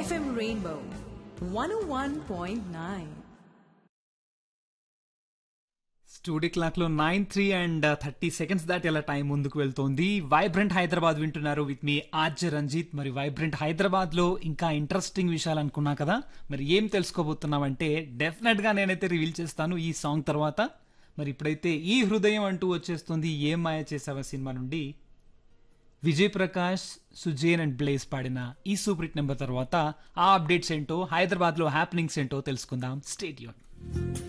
FM Rainbow 101.9. Studio clock లో 9:30 దాటి అలా టైం ముందుకు వెళ్తోంది. వైబ్రెంట్ హైదరాబాద్ వింటున్నారు విత్ మీ ఆర్జే రంజిత్. మరి వైబ్రెంట్ హైదరాబాద్ లో ఇంకా ఇంట్రెస్టింగ్ విషయాలు అనుకున్నా కదా, మరి ఏం తెలుసుకోబోతున్నామంటే డెఫినెట్ గా నేనైతే రివీల్ చేస్తాను ఈ సాంగ్ తర్వాత. మరి ఇప్పుడైతే ఈ హృదయం అంటూ వచ్చేస్తుంది ఏం మాయ చేసావా సినిమా నుండి విజయ్ ప్రకాష్, సుజేన్ అండ్ బ్లేస్ పాడిన ఈ సూపర్ హిట్ నెంబర్ తర్వాత ఆ అప్డేట్స్ ఏంటో, హైదరాబాద్ లో హ్యాపెనింగ్స్ ఏంటో తెలుసుకుందాం. Stay tune.